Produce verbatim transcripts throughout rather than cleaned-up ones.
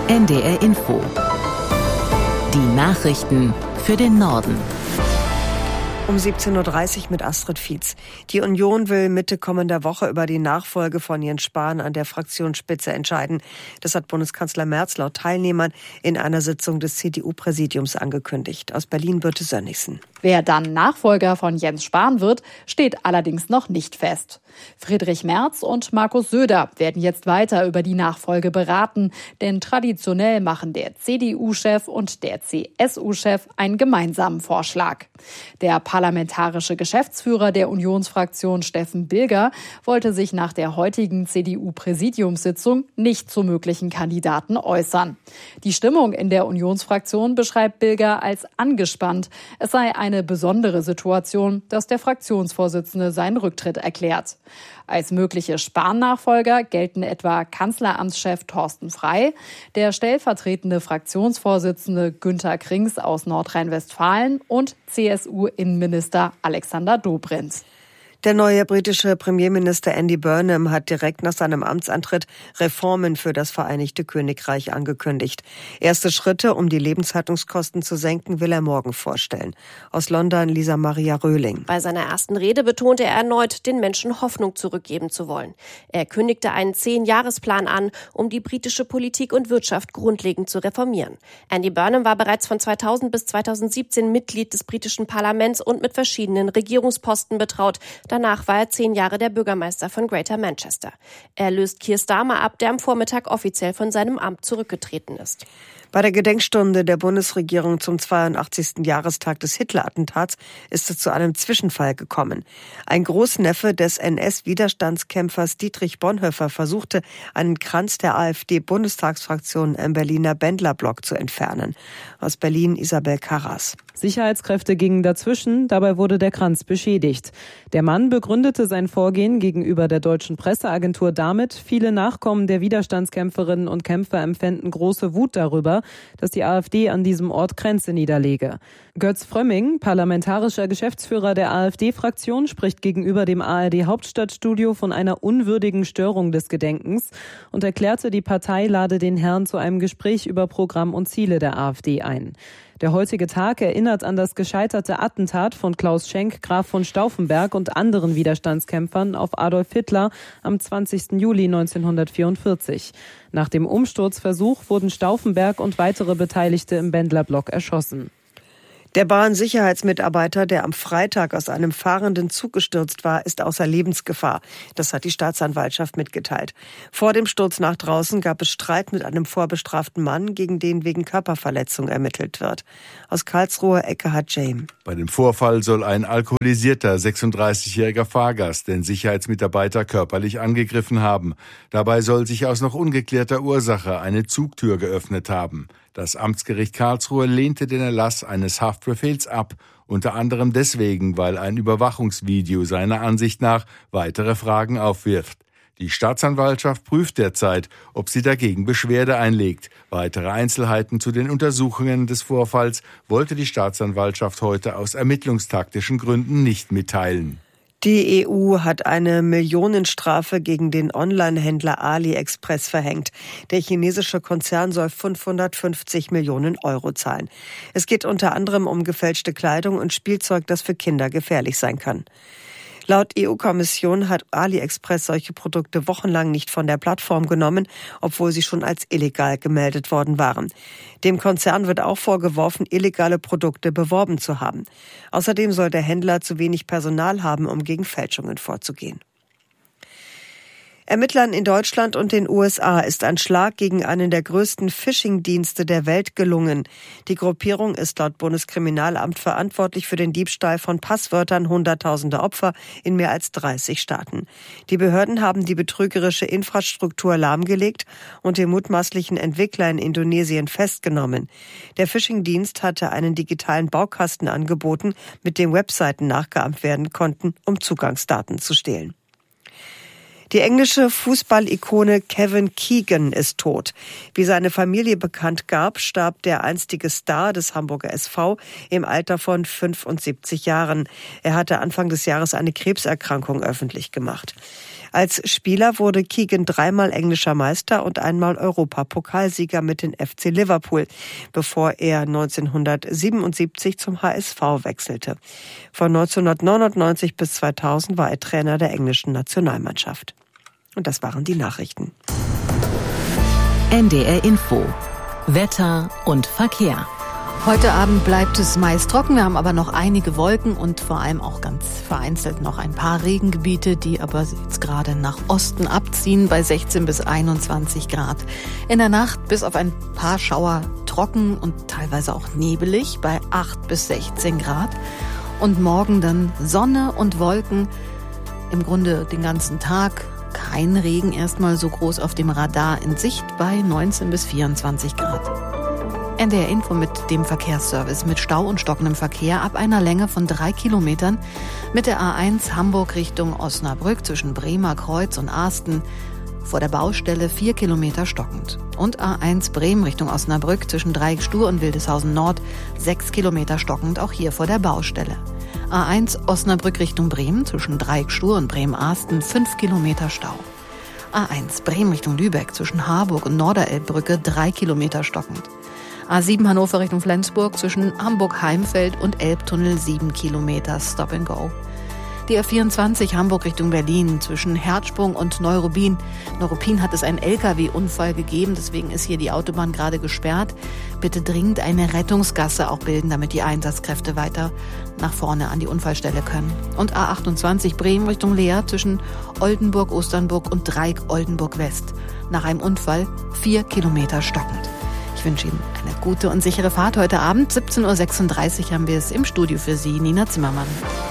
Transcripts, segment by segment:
N D R Info. Die Nachrichten für den Norden. Um siebzehn Uhr dreißig mit Astrid Fietz. Die Union will Mitte kommender Woche über die Nachfolge von Jens Spahn an der Fraktionsspitze entscheiden. Das hat Bundeskanzler Merz laut Teilnehmern in einer Sitzung des C D U-Präsidiums angekündigt. Aus Berlin Birte Sönnigsen. Wer dann Nachfolger von Jens Spahn wird, steht allerdings noch nicht fest. Friedrich Merz und Markus Söder werden jetzt weiter über die Nachfolge beraten, denn traditionell machen der C D U-Chef und der C S U-Chef einen gemeinsamen Vorschlag. Der parlamentarische Geschäftsführer der Unionsfraktion Steffen Bilger wollte sich nach der heutigen C D U-Präsidiumssitzung nicht zu möglichen Kandidaten äußern. Die Stimmung in der Unionsfraktion beschreibt Bilger als angespannt. Es sei eine besondere Situation, dass der Fraktionsvorsitzende seinen Rücktritt erklärt. Als mögliche Spahn-Nachfolger gelten etwa Kanzleramtschef Thorsten Frey, der stellvertretende Fraktionsvorsitzende Günter Krings aus Nordrhein-Westfalen und C S U-Innenminister Alexander Dobrindt. Der neue britische Premierminister Andy Burnham hat direkt nach seinem Amtsantritt Reformen für das Vereinigte Königreich angekündigt. Erste Schritte, um die Lebenshaltungskosten zu senken, will er morgen vorstellen. Aus London Lisa Maria Röhling. Bei seiner ersten Rede betonte er erneut, den Menschen Hoffnung zurückgeben zu wollen. Er kündigte einen Zehn-Jahresplan an, um die britische Politik und Wirtschaft grundlegend zu reformieren. Andy Burnham war bereits von zweitausend bis zweitausendsiebzehn Mitglied des britischen Parlaments und mit verschiedenen Regierungsposten betraut. Danach war er zehn Jahre der Bürgermeister von Greater Manchester. Er löst Keir Starmer ab, der am Vormittag offiziell von seinem Amt zurückgetreten ist. Bei der Gedenkstunde der Bundesregierung zum zweiundachtzigsten Jahrestag des Hitler-Attentats ist es zu einem Zwischenfall gekommen. Ein Großneffe des N S-Widerstandskämpfers Dietrich Bonhoeffer versuchte, einen Kranz der AfD-Bundestagsfraktion im Berliner Bendlerblock zu entfernen. Aus Berlin Isabel Karras. Sicherheitskräfte gingen dazwischen, dabei wurde der Kranz beschädigt. Der Mann begründete sein Vorgehen gegenüber der deutschen Presseagentur damit, viele Nachkommen der Widerstandskämpferinnen und Kämpfer empfänden große Wut darüber, dass die AfD an diesem Ort Kränze niederlege. Götz Frömming, parlamentarischer Geschäftsführer der AfD-Fraktion, spricht gegenüber dem A R D-Hauptstadtstudio von einer unwürdigen Störung des Gedenkens und erklärte, die Partei lade den Herrn zu einem Gespräch über Programm und Ziele der AfD ein. Der heutige Tag erinnert an das gescheiterte Attentat von Klaus Schenk, Graf von Stauffenberg und anderen Widerstandskämpfern auf Adolf Hitler am zwanzigsten Juli neunzehnhundertvierundvierzig. Nach dem Umsturzversuch wurden Stauffenberg und weitere Beteiligte im Bendlerblock erschossen. Der Bahnsicherheitsmitarbeiter, der am Freitag aus einem fahrenden Zug gestürzt war, ist außer Lebensgefahr. Das hat die Staatsanwaltschaft mitgeteilt. Vor dem Sturz nach draußen gab es Streit mit einem vorbestraften Mann, gegen den wegen Körperverletzung ermittelt wird. Aus Karlsruhe Eckehard James. Bei dem Vorfall soll ein alkoholisierter sechsunddreißigjähriger Fahrgast den Sicherheitsmitarbeiter körperlich angegriffen haben. Dabei soll sich aus noch ungeklärter Ursache eine Zugtür geöffnet haben. Das Amtsgericht Karlsruhe lehnte den Erlass eines Haftbefehls ab, unter anderem deswegen, weil ein Überwachungsvideo seiner Ansicht nach weitere Fragen aufwirft. Die Staatsanwaltschaft prüft derzeit, ob sie dagegen Beschwerde einlegt. Weitere Einzelheiten zu den Untersuchungen des Vorfalls wollte die Staatsanwaltschaft heute aus ermittlungstaktischen Gründen nicht mitteilen. Die E U hat eine Millionenstrafe gegen den Online-Händler AliExpress verhängt. Der chinesische Konzern soll fünfhundertfünfzig Millionen Euro zahlen. Es geht unter anderem um gefälschte Kleidung und Spielzeug, das für Kinder gefährlich sein kann. Laut E U-Kommission hat AliExpress solche Produkte wochenlang nicht von der Plattform genommen, obwohl sie schon als illegal gemeldet worden waren. Dem Konzern wird auch vorgeworfen, illegale Produkte beworben zu haben. Außerdem soll der Händler zu wenig Personal haben, um gegen Fälschungen vorzugehen. Ermittlern in Deutschland und den U S A ist ein Schlag gegen einen der größten Phishing-Dienste der Welt gelungen. Die Gruppierung ist laut Bundeskriminalamt verantwortlich für den Diebstahl von Passwörtern hunderttausender Opfer in mehr als dreißig Staaten. Die Behörden haben die betrügerische Infrastruktur lahmgelegt und den mutmaßlichen Entwickler in Indonesien festgenommen. Der Phishing-Dienst hatte einen digitalen Baukasten angeboten, mit dem Webseiten nachgeahmt werden konnten, um Zugangsdaten zu stehlen. Die englische Fußballikone Kevin Keegan ist tot. Wie seine Familie bekannt gab, starb der einstige Star des Hamburger S V im Alter von fünfundsiebzig Jahren. Er hatte Anfang des Jahres eine Krebserkrankung öffentlich gemacht. Als Spieler wurde Keegan dreimal englischer Meister und einmal Europapokalsieger mit den F C Liverpool, bevor er neunzehnhundertsiebenundsiebzig zum H S V wechselte. Von neunzehnhundertneunundneunzig bis zweitausend war er Trainer der englischen Nationalmannschaft. Und das waren die Nachrichten. N D R Info. Wetter und Verkehr. Heute Abend bleibt es meist trocken, wir haben aber noch einige Wolken und vor allem auch ganz vereinzelt noch ein paar Regengebiete, die aber jetzt gerade nach Osten abziehen bei sechzehn bis einundzwanzig Grad. In der Nacht bis auf ein paar Schauer trocken und teilweise auch nebelig bei acht bis sechzehn Grad. Und morgen dann Sonne und Wolken, im Grunde den ganzen Tag. Kein Regen erstmal so groß auf dem Radar in Sicht bei neunzehn bis vierundzwanzig Grad. N D R Info mit dem Verkehrsservice mit Stau und stockendem Verkehr ab einer Länge von drei Kilometern mit der A eins Hamburg Richtung Osnabrück zwischen Bremer Kreuz und Asten. Vor der Baustelle vier Kilometer stockend. Und A eins Bremen Richtung Osnabrück zwischen Dreieckstuhr und Wildeshausen Nord sechs Kilometer stockend, auch hier vor der Baustelle. A eins Osnabrück Richtung Bremen zwischen Dreieckstuhr und Bremen-Asten fünf Kilometer Stau. A eins Bremen Richtung Lübeck zwischen Harburg und Norderelbbrücke drei Kilometer stockend. A sieben Hannover Richtung Flensburg zwischen Hamburg-Heimfeld und Elbtunnel sieben Kilometer Stop and Go. Die A vierundzwanzig Hamburg Richtung Berlin zwischen Herzsprung und Neuruppin. Neuruppin hat es einen L K W-Unfall gegeben, deswegen ist hier die Autobahn gerade gesperrt. Bitte dringend eine Rettungsgasse auch bilden, damit die Einsatzkräfte weiter nach vorne an die Unfallstelle können. Und A achtundzwanzig Bremen Richtung Leer zwischen Oldenburg, Osternburg und Dreieck Oldenburg West. Nach einem Unfall vier Kilometer stockend. Ich wünsche Ihnen eine gute und sichere Fahrt heute Abend. siebzehn Uhr sechsunddreißig haben wir es im Studio für Sie, Nina Zimmermann.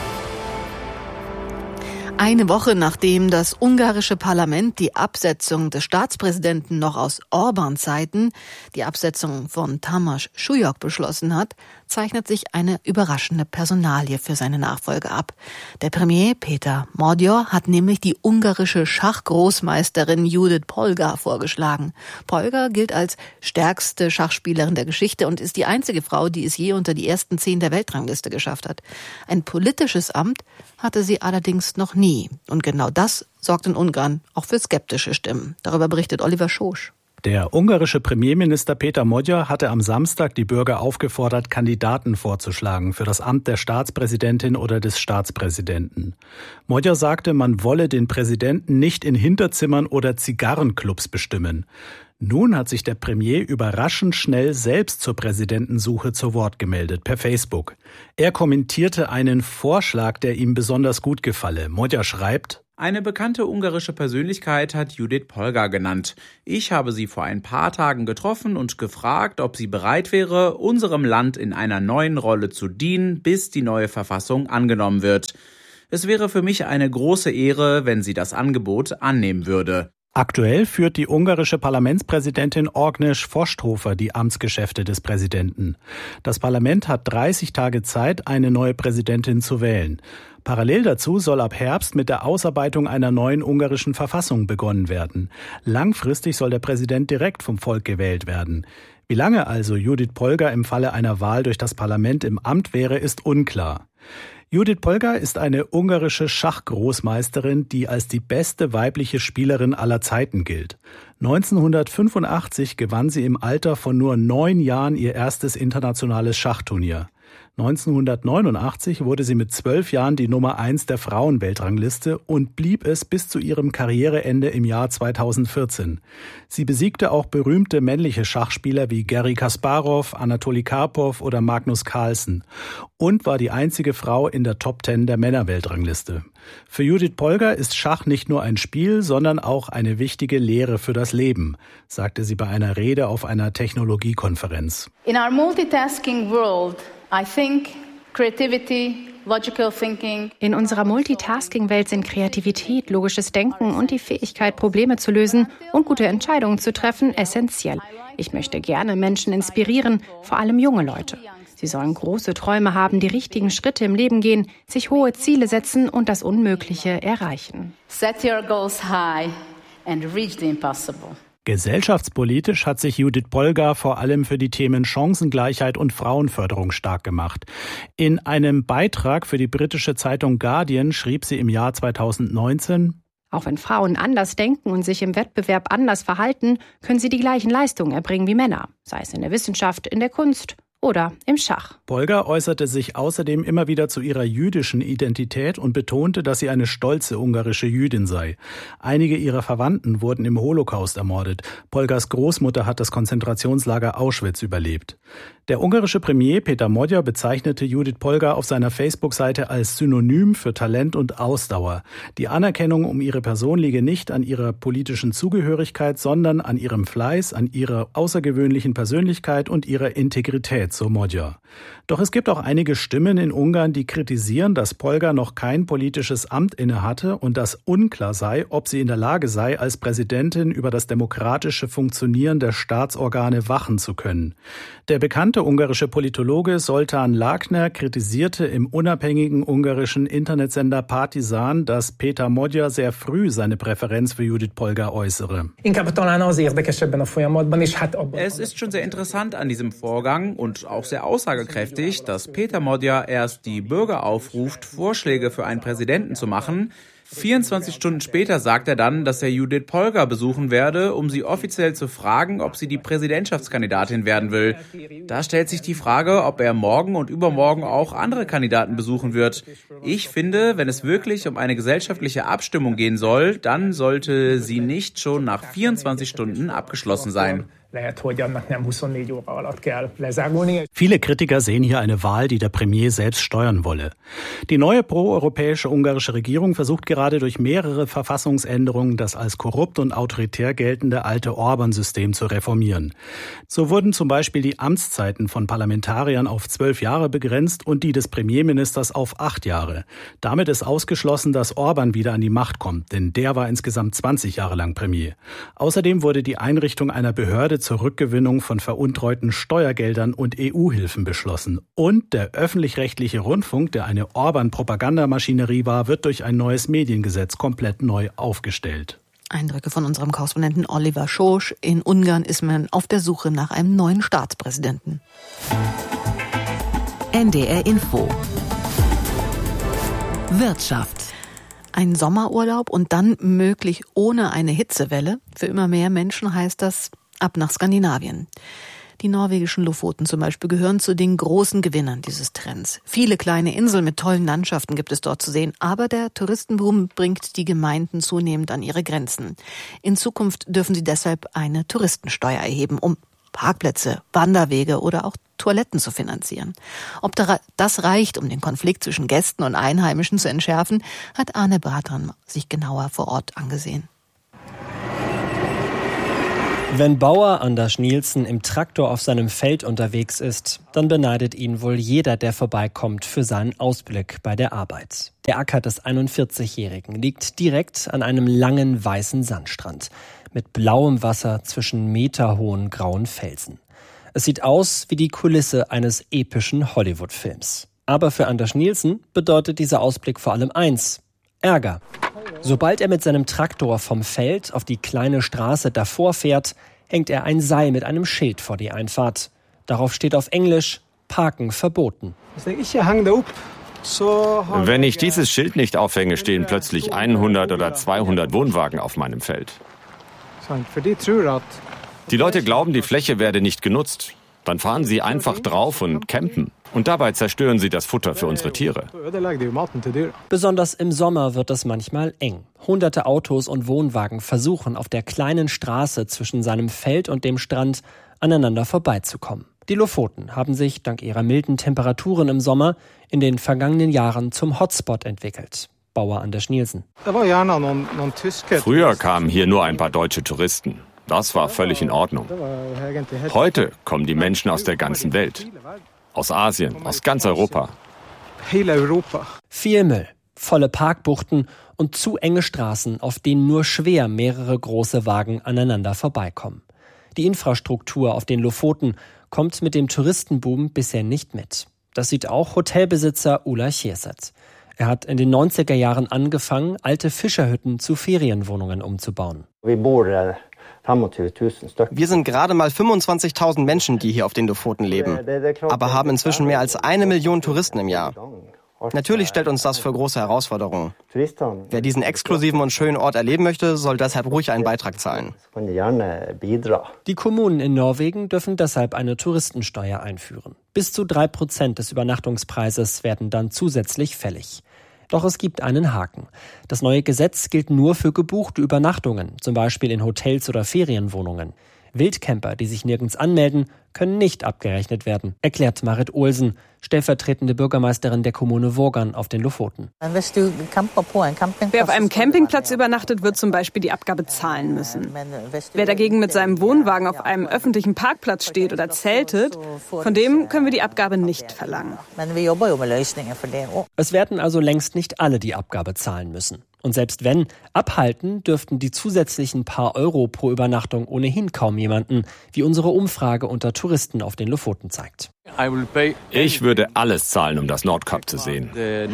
Eine Woche nachdem das ungarische Parlament die Absetzung des Staatspräsidenten noch aus Orban-Zeiten, die Absetzung von Tamás Súlyog beschlossen hat, zeichnet sich eine überraschende Personalie für seine Nachfolge ab. Der Premier Péter Magyar hat nämlich die ungarische Schachgroßmeisterin Judith Polgar vorgeschlagen. Polgar gilt als stärkste Schachspielerin der Geschichte und ist die einzige Frau, die es je unter die ersten zehn der Weltrangliste geschafft hat. Ein politisches Amt hatte sie allerdings noch nie. Und genau das sorgt in Ungarn auch für skeptische Stimmen. Darüber berichtet Oliver Schosch. Der ungarische Premierminister Péter Magyar hatte am Samstag die Bürger aufgefordert, Kandidaten vorzuschlagen für das Amt der Staatspräsidentin oder des Staatspräsidenten. Magyar sagte, man wolle den Präsidenten nicht in Hinterzimmern oder Zigarrenclubs bestimmen. Nun hat sich der Premier überraschend schnell selbst zur Präsidentensuche zu Wort gemeldet, per Facebook. Er kommentierte einen Vorschlag, der ihm besonders gut gefalle. Magyar schreibt: Eine bekannte ungarische Persönlichkeit hat Judith Polgar genannt. Ich habe sie vor ein paar Tagen getroffen und gefragt, ob sie bereit wäre, unserem Land in einer neuen Rolle zu dienen, bis die neue Verfassung angenommen wird. Es wäre für mich eine große Ehre, wenn sie das Angebot annehmen würde. Aktuell führt die ungarische Parlamentspräsidentin Agnes Vosthofer die Amtsgeschäfte des Präsidenten. Das Parlament hat dreißig Tage Zeit, eine neue Präsidentin zu wählen. Parallel dazu soll ab Herbst mit der Ausarbeitung einer neuen ungarischen Verfassung begonnen werden. Langfristig soll der Präsident direkt vom Volk gewählt werden. Wie lange also Judith Polgar im Falle einer Wahl durch das Parlament im Amt wäre, ist unklar. Judith Polgar ist eine ungarische Schachgroßmeisterin, die als die beste weibliche Spielerin aller Zeiten gilt. neunzehnhundertfünfundachtzig gewann sie im Alter von nur neun Jahren ihr erstes internationales Schachturnier. neunzehnhundertneunundachtzig wurde sie mit zwölf Jahren die Nummer eins der Frauenweltrangliste und blieb es bis zu ihrem Karriereende im Jahr zweitausendvierzehn. Sie besiegte auch berühmte männliche Schachspieler wie Garry Kasparov, Anatoli Karpov oder Magnus Carlsen und war die einzige Frau in der Top Ten der Männerweltrangliste. Für Judith Polgar ist Schach nicht nur ein Spiel, sondern auch eine wichtige Lehre für das Leben, sagte sie bei einer Rede auf einer Technologiekonferenz. In our multitasking world, I think creativity, logical thinking. In unserer Multitasking-Welt sind Kreativität, logisches Denken und die Fähigkeit, Probleme zu lösen und gute Entscheidungen zu treffen, essentiell. Ich möchte gerne Menschen inspirieren, vor allem junge Leute. Sie sollen große Träume haben, die richtigen Schritte im Leben gehen, sich hohe Ziele setzen und das Unmögliche erreichen. Set your goals high and reach the impossible. Gesellschaftspolitisch hat sich Judith Polgar vor allem für die Themen Chancengleichheit und Frauenförderung stark gemacht. In einem Beitrag für die britische Zeitung Guardian schrieb sie im Jahr zweitausendneunzehn: Auch wenn Frauen anders denken und sich im Wettbewerb anders verhalten, können sie die gleichen Leistungen erbringen wie Männer, sei es in der Wissenschaft, in der Kunst oder im Schach. Polgar äußerte sich außerdem immer wieder zu ihrer jüdischen Identität und betonte, dass sie eine stolze ungarische Jüdin sei. Einige ihrer Verwandten wurden im Holocaust ermordet. Polgars Großmutter hat das Konzentrationslager Auschwitz überlebt. Der ungarische Premier Péter Magyar bezeichnete Judith Polgar auf seiner Facebook-Seite als Synonym für Talent und Ausdauer. Die Anerkennung um ihre Person liege nicht an ihrer politischen Zugehörigkeit, sondern an ihrem Fleiß, an ihrer außergewöhnlichen Persönlichkeit und ihrer Integrität, so Magyar. Doch es gibt auch einige Stimmen in Ungarn, die kritisieren, dass Polgar noch kein politisches Amt innehatte und dass unklar sei, ob sie in der Lage sei, als Präsidentin über das demokratische Funktionieren der Staatsorgane wachen zu können. Der bekannte ungarische Politologe Zoltán Lákner kritisierte im unabhängigen ungarischen Internetsender Partisan, dass Péter Magyar sehr früh seine Präferenz für Judith Polgar äußere. Es ist schon sehr interessant an diesem Vorgang und auch sehr aussagekräftig, dass Péter Magyar erst die Bürger aufruft, Vorschläge für einen Präsidenten zu machen. vierundzwanzig Stunden später sagt er dann, dass er Judith Polgar besuchen werde, um sie offiziell zu fragen, ob sie die Präsidentschaftskandidatin werden will. Da stellt sich die Frage, ob er morgen und übermorgen auch andere Kandidaten besuchen wird. Ich finde, wenn es wirklich um eine gesellschaftliche Abstimmung gehen soll, dann sollte sie nicht schon nach vierundzwanzig Stunden abgeschlossen sein. Viele Kritiker sehen hier eine Wahl, die der Premier selbst steuern wolle. Die neue proeuropäische ungarische Regierung versucht gerade durch mehrere Verfassungsänderungen das als korrupt und autoritär geltende alte Orban-System zu reformieren. So wurden zum Beispiel die Amtszeiten von Parlamentariern auf zwölf Jahre begrenzt und die des Premierministers auf acht Jahre. Damit ist ausgeschlossen, dass Orban wieder an die Macht kommt, denn der war insgesamt zwanzig Jahre lang Premier. Außerdem wurde die Einrichtung einer Behörde zur Rückgewinnung von veruntreuten Steuergeldern und E U-Hilfen beschlossen. Und der öffentlich-rechtliche Rundfunk, der eine Orban-Propagandamaschinerie war, wird durch ein neues Mediengesetz komplett neu aufgestellt. Eindrücke von unserem Korrespondenten Oliver Schosch. In Ungarn ist man auf der Suche nach einem neuen Staatspräsidenten. N D R Info. Wirtschaft. Ein Sommerurlaub und dann möglich ohne eine Hitzewelle. Für immer mehr Menschen heißt das ab nach Skandinavien. Die norwegischen Lofoten zum Beispiel gehören zu den großen Gewinnern dieses Trends. Viele kleine Inseln mit tollen Landschaften gibt es dort zu sehen, aber der Touristenboom bringt die Gemeinden zunehmend an ihre Grenzen. In Zukunft dürfen sie deshalb eine Touristensteuer erheben, um Parkplätze, Wanderwege oder auch Toiletten zu finanzieren. Ob das reicht, um den Konflikt zwischen Gästen und Einheimischen zu entschärfen, hat Arne Bartran sich genauer vor Ort angesehen. Wenn Bauer Anders Nielsen im Traktor auf seinem Feld unterwegs ist, dann beneidet ihn wohl jeder, der vorbeikommt, für seinen Ausblick bei der Arbeit. Der Acker des einundvierzigjährigen liegt direkt an einem langen weißen Sandstrand mit blauem Wasser zwischen meterhohen grauen Felsen. Es sieht aus wie die Kulisse eines epischen Hollywood-Films. Aber für Anders Nielsen bedeutet dieser Ausblick vor allem eins: Ärger. Sobald er mit seinem Traktor vom Feld auf die kleine Straße davor fährt, hängt er ein Seil mit einem Schild vor die Einfahrt. Darauf steht auf Englisch: Parken verboten. Wenn ich dieses Schild nicht aufhänge, stehen plötzlich hundert oder zweihundert Wohnwagen auf meinem Feld. Die Leute glauben, die Fläche werde nicht genutzt. Dann fahren sie einfach drauf und campen. Und dabei zerstören sie das Futter für unsere Tiere. Besonders im Sommer wird es manchmal eng. Hunderte Autos und Wohnwagen versuchen auf der kleinen Straße zwischen seinem Feld und dem Strand aneinander vorbeizukommen. Die Lofoten haben sich dank ihrer milden Temperaturen im Sommer in den vergangenen Jahren zum Hotspot entwickelt. Bauer Anders Nielsen. Früher kamen hier nur ein paar deutsche Touristen. Das war völlig in Ordnung. Heute kommen die Menschen aus der ganzen Welt. Aus Asien, aus ganz Europa. Viel Müll, volle Parkbuchten und zu enge Straßen, auf denen nur schwer mehrere große Wagen aneinander vorbeikommen. Die Infrastruktur auf den Lofoten kommt mit dem Touristenboom bisher nicht mit. Das sieht auch Hotelbesitzer Ulla Chierset. Er hat in den neunziger Jahren angefangen, alte Fischerhütten zu Ferienwohnungen umzubauen. Wir sind gerade mal fünfundzwanzigtausend Menschen, die hier auf den Lofoten leben, aber haben inzwischen mehr als eine Million Touristen im Jahr. Natürlich stellt uns das für große Herausforderungen. Wer diesen exklusiven und schönen Ort erleben möchte, soll deshalb ruhig einen Beitrag zahlen. Die Kommunen in Norwegen dürfen deshalb eine Touristensteuer einführen. Bis zu drei Prozent des Übernachtungspreises werden dann zusätzlich fällig. Doch es gibt einen Haken. Das neue Gesetz gilt nur für gebuchte Übernachtungen, zum Beispiel in Hotels oder Ferienwohnungen. Wildcamper, die sich nirgends anmelden, können nicht abgerechnet werden, erklärt Marit Olsen, stellvertretende Bürgermeisterin der Kommune Vågan auf den Lofoten. Wer auf einem Campingplatz übernachtet, wird zum Beispiel die Abgabe zahlen müssen. Wer dagegen mit seinem Wohnwagen auf einem öffentlichen Parkplatz steht oder zeltet, von dem können wir die Abgabe nicht verlangen. Es werden also längst nicht alle die Abgabe zahlen müssen. Und selbst wenn, abhalten dürften die zusätzlichen paar Euro pro Übernachtung ohnehin kaum jemanden, wie unsere Umfrage unter Touristen auf den Lofoten zeigt. Ich würde alles zahlen, um das Nordkap zu sehen.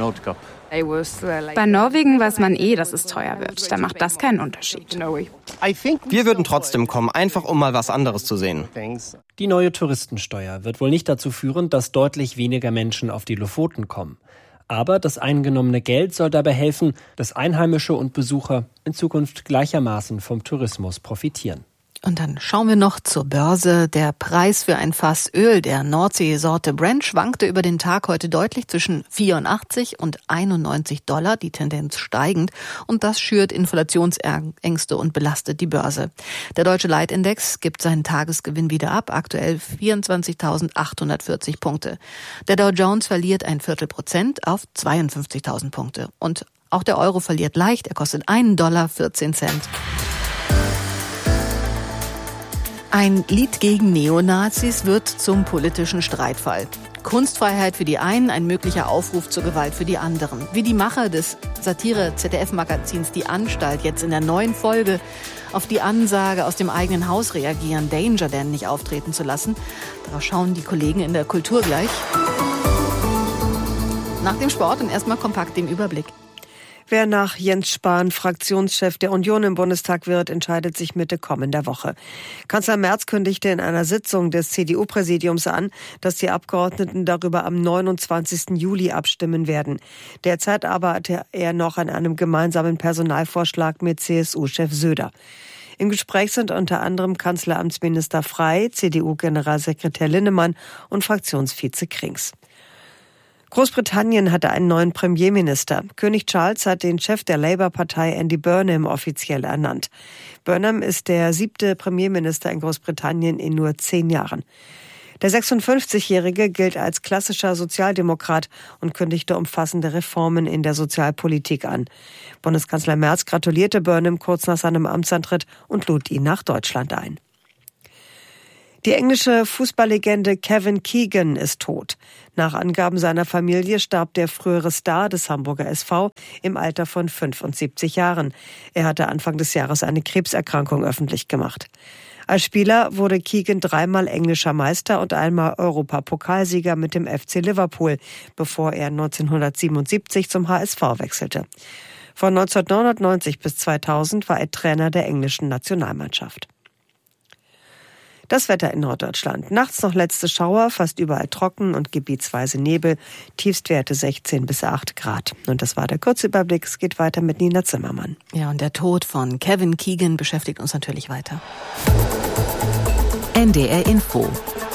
Bei Norwegen weiß man eh, dass es teuer wird. Da macht das keinen Unterschied. Wir würden trotzdem kommen, einfach um mal was anderes zu sehen. Die neue Touristensteuer wird wohl nicht dazu führen, dass deutlich weniger Menschen auf die Lofoten kommen. Aber das eingenommene Geld soll dabei helfen, dass Einheimische und Besucher in Zukunft gleichermaßen vom Tourismus profitieren. Und dann schauen wir noch zur Börse. Der Preis für ein Fass Öl der Nordsee-Sorte Brent schwankte über den Tag heute deutlich zwischen vierundachtzig und einundneunzig Dollar, die Tendenz steigend. Und das schürt Inflationsängste und belastet die Börse. Der deutsche Leitindex gibt seinen Tagesgewinn wieder ab, aktuell vierundzwanzigtausendachthundertvierzig Punkte. Der Dow Jones verliert ein Viertel Prozent auf zweiundfünfzigtausend Punkte. Und auch der Euro verliert leicht, er kostet einen Dollar vierzehn Cent. Ein Lied gegen Neonazis wird zum politischen Streitfall. Kunstfreiheit für die einen, ein möglicher Aufruf zur Gewalt für die anderen. Wie die Macher des Satire-Z D F-Magazins Die Anstalt jetzt in der neuen Folge auf die Ansage aus dem eigenen Haus reagieren, Danger denn nicht auftreten zu lassen. Darauf schauen die Kollegen in der Kultur gleich. Nach dem Sport und erstmal kompakt im Überblick. Wer nach Jens Spahn Fraktionschef der Union im Bundestag wird, entscheidet sich Mitte kommender Woche. Kanzler Merz kündigte in einer Sitzung des C D U-Präsidiums an, dass die Abgeordneten darüber am neunundzwanzigsten Juli abstimmen werden. Derzeit arbeitet er noch an einem gemeinsamen Personalvorschlag mit C S U-Chef Söder. Im Gespräch sind unter anderem Kanzleramtsminister Frey, C D U-Generalsekretär Linnemann und Fraktionsvize Krings. Großbritannien hatte einen neuen Premierminister. König Charles hat den Chef der Labour-Partei Andy Burnham offiziell ernannt. Burnham ist der siebte Premierminister in Großbritannien in nur zehn Jahren. Der sechsundfünfzigjährige gilt als klassischer Sozialdemokrat und kündigte umfassende Reformen in der Sozialpolitik an. Bundeskanzler Merz gratulierte Burnham kurz nach seinem Amtsantritt und lud ihn nach Deutschland ein. Die englische Fußballlegende Kevin Keegan ist tot. Nach Angaben seiner Familie starb der frühere Star des Hamburger S V im Alter von fünfundsiebzig Jahren. Er hatte Anfang des Jahres eine Krebserkrankung öffentlich gemacht. Als Spieler wurde Keegan dreimal englischer Meister und einmal Europapokalsieger mit dem F C Liverpool, bevor er neunzehnhundertsiebenundsiebzig zum H S V wechselte. Von neunzehnhundertneunundneunzig bis zweitausend war er Trainer der englischen Nationalmannschaft. Das Wetter in Norddeutschland. Nachts noch letzte Schauer, fast überall trocken und gebietsweise Nebel. Tiefstwerte sechzehn bis acht Grad. Und das war der Kurzüberblick. Es geht weiter mit Nina Zimmermann. Ja, und der Tod von Kevin Keegan beschäftigt uns natürlich weiter. N D R Info.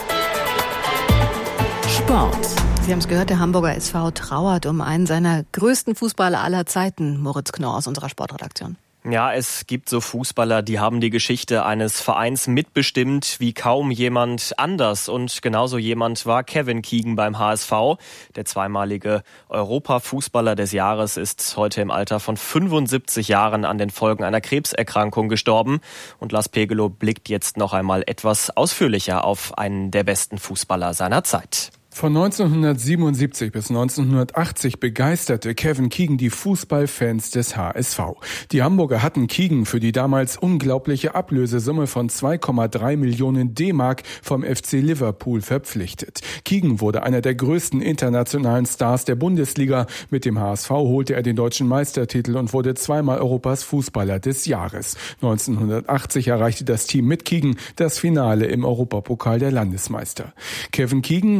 Sport. Sie haben es gehört, der Hamburger S V trauert um einen seiner größten Fußballer aller Zeiten, Moritz Knorr aus unserer Sportredaktion. Ja, es gibt so Fußballer, die haben die Geschichte eines Vereins mitbestimmt wie kaum jemand anders. Und genauso jemand war Kevin Keegan beim H S V. Der zweimalige Europa-Fußballer des Jahres ist heute im Alter von fünfundsiebzig Jahren an den Folgen einer Krebserkrankung gestorben. Und Lars Pegelow blickt jetzt noch einmal etwas ausführlicher auf einen der besten Fußballer seiner Zeit. Von neunzehnhundertsiebenundsiebzig bis neunzehnhundertachtzig begeisterte Kevin Keegan die Fußballfans des H S V. Die Hamburger hatten Keegan für die damals unglaubliche Ablösesumme von zwei Komma drei Millionen D-Mark vom F C Liverpool verpflichtet. Keegan wurde einer der größten internationalen Stars der Bundesliga. Mit dem H S V holte er den deutschen Meistertitel und wurde zweimal Europas Fußballer des Jahres. neunzehnhundertachtzig erreichte das Team mit Keegan das Finale im Europapokal der Landesmeister. Kevin Keegan, Markenzeichen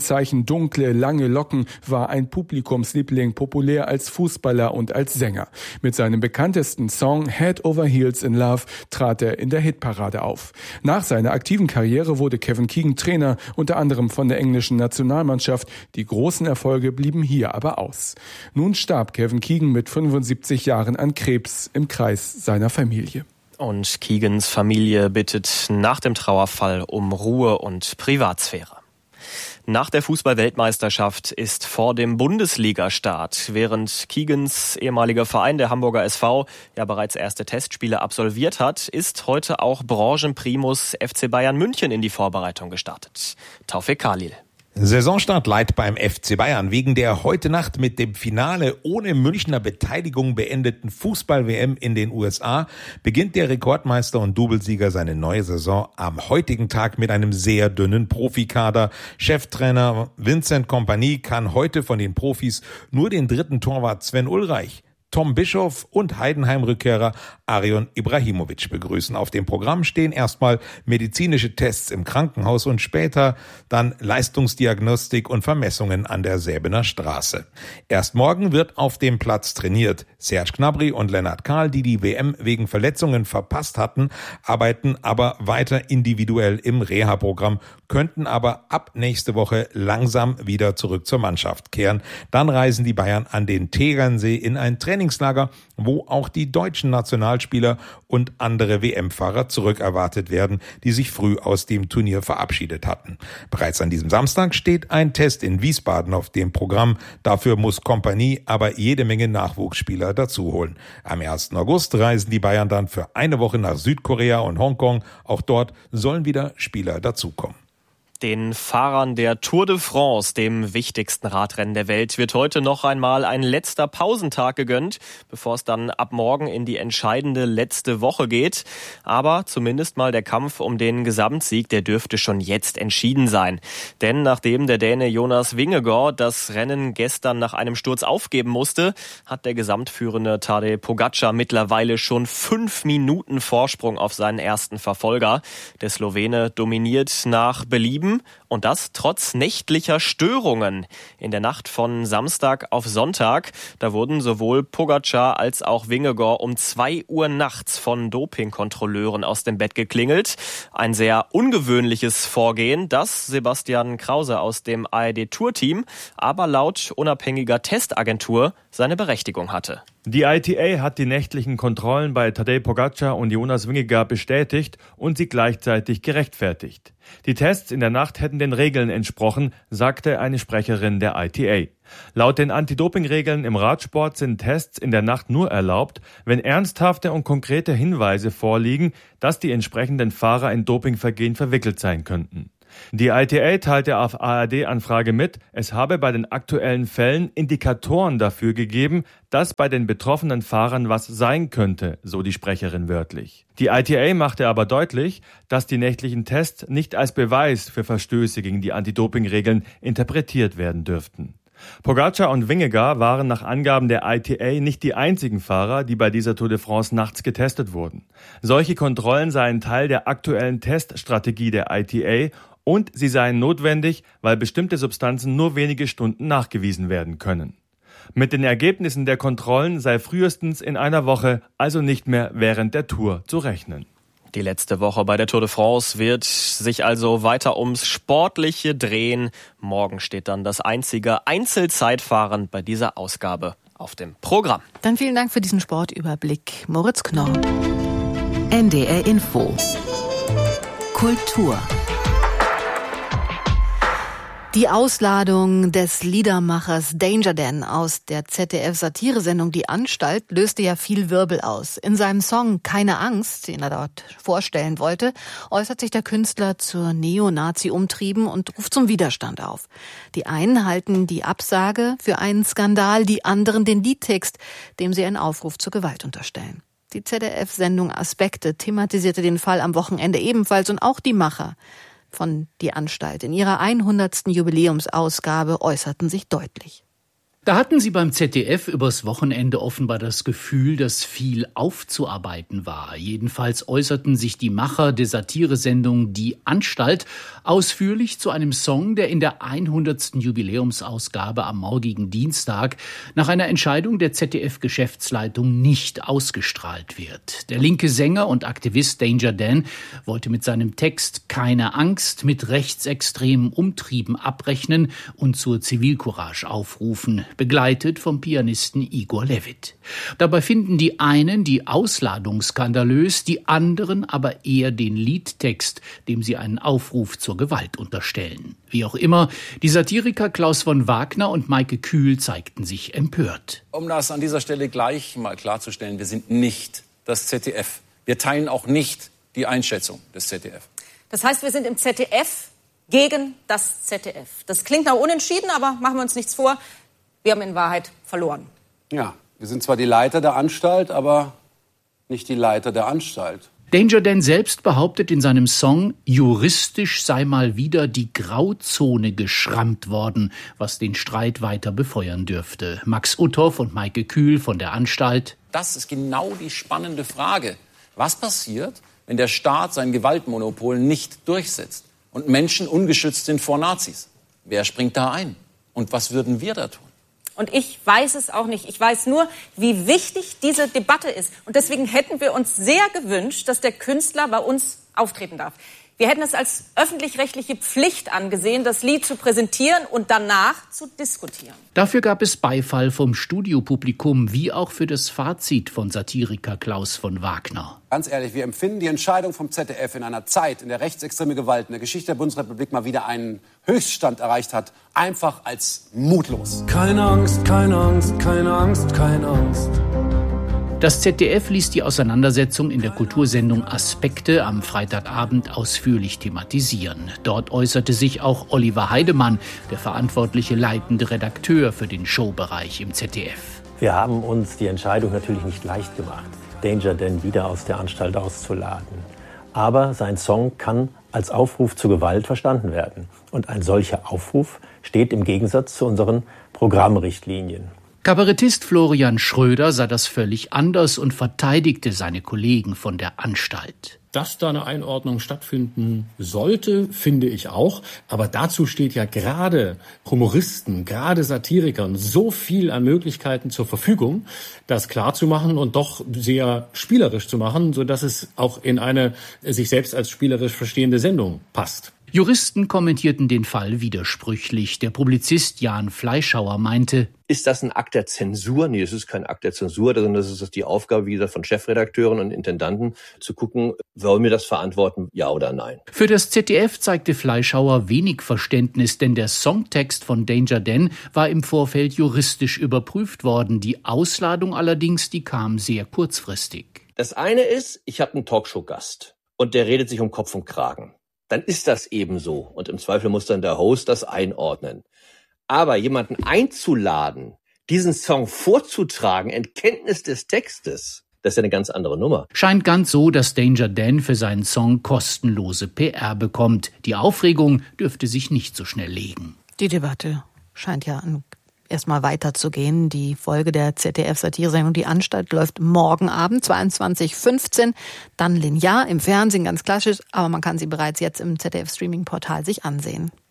Markenzeichen dunkle, lange Locken, war ein Publikumsliebling, populär als Fußballer und als Sänger. Mit seinem bekanntesten Song Head Over Heels in Love trat er in der Hitparade auf. Nach seiner aktiven Karriere wurde Kevin Keegan Trainer, unter anderem von der englischen Nationalmannschaft. Die großen Erfolge blieben hier aber aus. Nun starb Kevin Keegan mit fünfundsiebzig Jahren an Krebs im Kreis seiner Familie. Und Keegans Familie bittet nach dem Trauerfall um Ruhe und Privatsphäre. Nach der Fußball-Weltmeisterschaft ist vor dem Bundesliga-Start, während Keegans ehemaliger Verein, der Hamburger S V, ja bereits erste Testspiele absolviert hat, ist heute auch Branchenprimus F C Bayern München in die Vorbereitung gestartet. Taufik Khalil. Saisonstart light beim F C Bayern. Wegen der heute Nacht mit dem Finale ohne Münchner Beteiligung beendeten Fußball-W M in den U S A beginnt der Rekordmeister und Doublesieger seine neue Saison am heutigen Tag mit einem sehr dünnen Profikader. Cheftrainer Vincent Kompany kann heute von den Profis nur den dritten Torwart Sven Ulreich, Tom Bischoff und Heidenheim-Rückkehrer Arion Ibrahimovic begrüßen. Auf dem Programm stehen erstmal medizinische Tests im Krankenhaus und später dann Leistungsdiagnostik und Vermessungen an der Säbener Straße. Erst morgen wird auf dem Platz trainiert. Serge Gnabry und Lennart Kahl, die die W M wegen Verletzungen verpasst hatten, arbeiten aber weiter individuell im Reha-Programm, könnten aber ab nächste Woche langsam wieder zurück zur Mannschaft kehren. Dann reisen die Bayern an den Tegernsee in ein Trainingslager, wo auch die deutschen Nationalspieler und andere W M-Fahrer zurückerwartet werden, die sich früh aus dem Turnier verabschiedet hatten. Bereits an diesem Samstag steht ein Test in Wiesbaden auf dem Programm. Dafür muss Kompany aber jede Menge Nachwuchsspieler dazuholen. Am ersten August reisen die Bayern dann für eine Woche nach Südkorea und Hongkong. Auch dort sollen wieder Spieler dazukommen. Den Fahrern der Tour de France, dem wichtigsten Radrennen der Welt, wird heute noch einmal ein letzter Pausentag gegönnt, bevor es dann ab morgen in die entscheidende letzte Woche geht. Aber zumindest mal der Kampf um den Gesamtsieg, der dürfte schon jetzt entschieden sein. Denn nachdem der Däne Jonas Vingegaard das Rennen gestern nach einem Sturz aufgeben musste, hat der gesamtführende Tadej Pogačar mittlerweile schon fünf Minuten Vorsprung auf seinen ersten Verfolger. Der Slowene dominiert nach Belieben. Und das trotz nächtlicher Störungen. In der Nacht von Samstag auf Sonntag, da wurden sowohl Pogačar als auch Vingegaard um zwei Uhr nachts von Dopingkontrolleuren aus dem Bett geklingelt. Ein sehr ungewöhnliches Vorgehen, das Sebastian Krause aus dem A R D-Tour-Team aber laut unabhängiger Testagentur seine Berechtigung hatte. Die I T A hat die nächtlichen Kontrollen bei Tadej Pogačar und Jonas Vingegaard bestätigt und sie gleichzeitig gerechtfertigt. Die Tests in der Nacht hätten den Regeln entsprochen, sagte eine Sprecherin der I T A. Laut den Anti-Doping-Regeln im Radsport sind Tests in der Nacht nur erlaubt, wenn ernsthafte und konkrete Hinweise vorliegen, dass die entsprechenden Fahrer in Dopingvergehen verwickelt sein könnten. Die I T A teilte auf A R D-Anfrage mit, es habe bei den aktuellen Fällen Indikatoren dafür gegeben, dass bei den betroffenen Fahrern was sein könnte, so die Sprecherin wörtlich. Die I T A machte aber deutlich, dass die nächtlichen Tests nicht als Beweis für Verstöße gegen die Anti-Doping-Regeln interpretiert werden dürften. Pogačar und Vingegaard waren nach Angaben der I T A nicht die einzigen Fahrer, die bei dieser Tour de France nachts getestet wurden. Solche Kontrollen seien Teil der aktuellen Teststrategie der I T A und sie seien notwendig, weil bestimmte Substanzen nur wenige Stunden nachgewiesen werden können. Mit den Ergebnissen der Kontrollen sei frühestens in einer Woche, also nicht mehr während der Tour, zu rechnen. Die letzte Woche bei der Tour de France wird sich also weiter ums Sportliche drehen. Morgen steht dann das einzige Einzelzeitfahren bei dieser Ausgabe auf dem Programm. Dann vielen Dank für diesen Sportüberblick, Moritz Knorr. N D R Info. Kultur. Die Ausladung des Liedermachers Danger Dan aus der Z D F-Satiresendung Die Anstalt löste ja viel Wirbel aus. In seinem Song Keine Angst, den er dort vorstellen wollte, äußert sich der Künstler zur Neonazi-Umtrieben und ruft zum Widerstand auf. Die einen halten die Absage für einen Skandal, die anderen den Liedtext, dem sie einen Aufruf zur Gewalt unterstellen. Die Z D F-Sendung Aspekte thematisierte den Fall am Wochenende ebenfalls und auch die Macher von Die Anstalt in ihrer hundertsten Jubiläumsausgabe äußerten sich deutlich. Da hatten sie beim Z D F übers Wochenende offenbar das Gefühl, dass viel aufzuarbeiten war. Jedenfalls äußerten sich die Macher der Satiresendung Die Anstalt ausführlich zu einem Song, der in der hundertsten Jubiläumsausgabe am morgigen Dienstag nach einer Entscheidung der Z D F-Geschäftsleitung nicht ausgestrahlt wird. Der linke Sänger und Aktivist Danger Dan wollte mit seinem Text keine Angst mit rechtsextremen Umtrieben abrechnen und zur Zivilcourage aufrufen, begleitet vom Pianisten Igor Levit. Dabei finden die einen die Ausladung skandalös, die anderen aber eher den Liedtext, dem sie einen Aufruf zur Gewalt unterstellen. Wie auch immer, die Satiriker Klaus von Wagner und Maike Kühl zeigten sich empört. Um das an dieser Stelle gleich mal klarzustellen, wir sind nicht das Z D F. Wir teilen auch nicht die Einschätzung des Z D F. Das heißt, wir sind im Z D F gegen das Z D F. Das klingt nach unentschieden, aber machen wir uns nichts vor. Wir haben in Wahrheit verloren. Ja, wir sind zwar die Leiter der Anstalt, aber nicht die Leiter der Anstalt. Danger Dan selbst behauptet in seinem Song, juristisch sei mal wieder die Grauzone geschrammt worden, was den Streit weiter befeuern dürfte. Max Uthoff und Maike Kühl von der Anstalt. Das ist genau die spannende Frage. Was passiert, wenn der Staat sein Gewaltmonopol nicht durchsetzt und Menschen ungeschützt sind vor Nazis? Wer springt da ein? Und was würden wir da tun? Und ich weiß es auch nicht. Ich weiß nur, wie wichtig diese Debatte ist. Und deswegen hätten wir uns sehr gewünscht, dass der Künstler bei uns auftreten darf. Wir hätten es als öffentlich-rechtliche Pflicht angesehen, das Lied zu präsentieren und danach zu diskutieren. Dafür gab es Beifall vom Studiopublikum, wie auch für das Fazit von Satiriker Klaus von Wagner. Ganz ehrlich, wir empfinden die Entscheidung vom Z D F in einer Zeit, in der rechtsextreme Gewalt in der Geschichte der Bundesrepublik mal wieder einen Höchststand erreicht hat, einfach als mutlos. Keine Angst, keine Angst, keine Angst, keine Angst. Das Z D F ließ die Auseinandersetzung in der Kultursendung Aspekte am Freitagabend ausführlich thematisieren. Dort äußerte sich auch Oliver Heidemann, der verantwortliche leitende Redakteur für den Showbereich im Z D F. Wir haben uns die Entscheidung natürlich nicht leicht gemacht, Danger Dan wieder aus der Anstalt auszuladen. Aber sein Song kann als Aufruf zur Gewalt verstanden werden. Und ein solcher Aufruf steht im Gegensatz zu unseren Programmrichtlinien. Kabarettist Florian Schröder sah das völlig anders und verteidigte seine Kollegen von der Anstalt. Dass da eine Einordnung stattfinden sollte, finde ich auch. Aber dazu steht ja gerade Humoristen, gerade Satirikern so viel an Möglichkeiten zur Verfügung, das klar zu machen und doch sehr spielerisch zu machen, sodass es auch in eine sich selbst als spielerisch verstehende Sendung passt. Juristen kommentierten den Fall widersprüchlich. Der Publizist Jan Fleischhauer meinte: Ist das ein Akt der Zensur? Nee, das ist kein Akt der Zensur, sondern das ist die Aufgabe, wie gesagt, von Chefredakteuren und Intendanten, zu gucken, wollen wir das verantworten, ja oder nein. Für das Z D F zeigte Fleischhauer wenig Verständnis, denn der Songtext von Danger Dan war im Vorfeld juristisch überprüft worden. Die Ausladung allerdings, die kam sehr kurzfristig. Das eine ist, ich habe einen Talkshow-Gast und der redet sich um Kopf und Kragen. Dann ist das eben so. Und im Zweifel muss dann der Host das einordnen. Aber jemanden einzuladen, diesen Song vorzutragen, in Kenntnis des Textes, das ist ja eine ganz andere Nummer. Scheint ganz so, dass Danger Dan für seinen Song kostenlose P R bekommt. Die Aufregung dürfte sich nicht so schnell legen. Die Debatte scheint ja erstmal weiterzugehen. Die Folge der Z D F-Satiresendung Die Anstalt läuft morgen Abend, zweiundzwanzig Uhr fünfzehn. Dann linear im Fernsehen, ganz klassisch. Aber man kann sie bereits jetzt im Z D F-Streaming-Portal sich ansehen.